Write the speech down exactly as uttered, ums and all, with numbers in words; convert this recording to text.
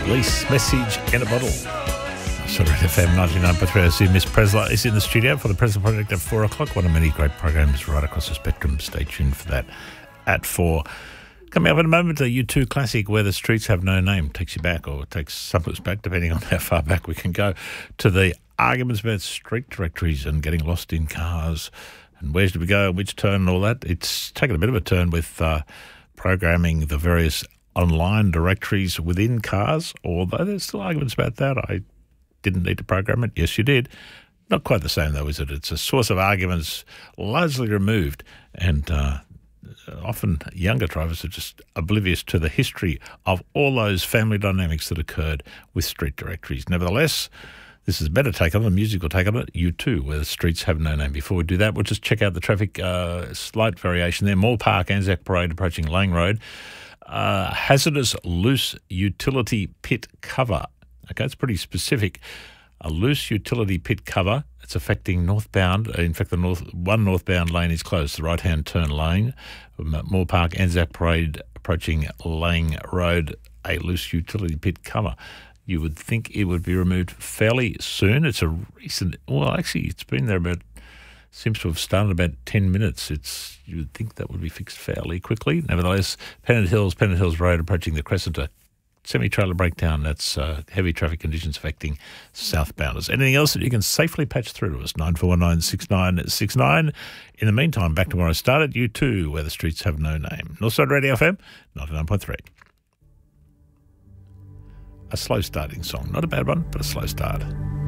Police, Message in a Bottle. So Red F M ninety-nine point three. I see Miss Presler is in the studio for the Presler Project at four o'clock. One of many great programs right across the spectrum. Stay tuned for that at four. Coming up in a moment, a U two classic, Where the Streets Have No Name. Takes you back, or takes some of us back, depending on how far back we can go, to the arguments about street directories and getting lost in cars and where do we go, which turn and all that. It's taken a bit of a turn with uh, programming the various online directories within cars, although there's still arguments about that. I didn't need to program it. Yes, you did. Not quite the same, though, is it? It's a source of arguments largely removed, and uh, often younger drivers are just oblivious to the history of all those family dynamics that occurred with street directories. Nevertheless, this is a better take on it, a musical take on it, U two, Where the Streets Have No Name. Before we do that, we'll just check out the traffic, uh, slight variation there. Moore Park, Anzac Parade approaching Lang Road. Uh, hazardous loose utility pit cover. Okay, it's pretty specific. A loose utility pit cover. It's affecting northbound. In fact, the north one northbound lane is closed, the right-hand turn lane. Moore Park, Anzac Parade approaching Lang Road, a loose utility pit cover. You would think it would be removed fairly soon. It's a recent, well, actually, it's been there about, seems to have started about ten minutes. It's, you would think that would be fixed fairly quickly. Nevertheless, Pennant Hills, Pennant Hills Road approaching the Crescent, semi-trailer breakdown. That's uh, heavy traffic conditions affecting southbounders. Anything else that you can safely patch through to us? nine four one nine six nine six nine. In the meantime, back to where I started, U two, Where the Streets Have No Name. Northside Radio F M, ninety-nine point three. A slow starting song. Not a bad one, but a slow start.